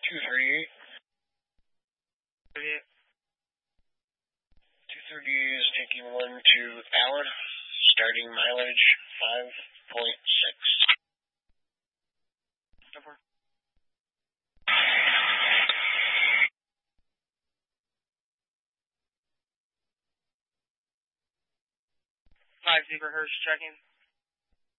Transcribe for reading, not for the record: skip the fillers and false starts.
238. 238 is taking 1 to Allen, starting mileage 5.6. Over. 5 Zebra Hirsch checking.